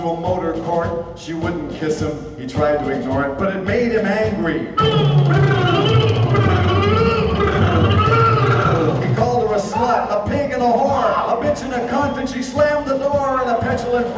to a motor court. She wouldn't kiss him. He tried to ignore it, but it made him angry. He called her a slut, a pig and a whore, a bitch and a cunt, and she slammed the door in a petulant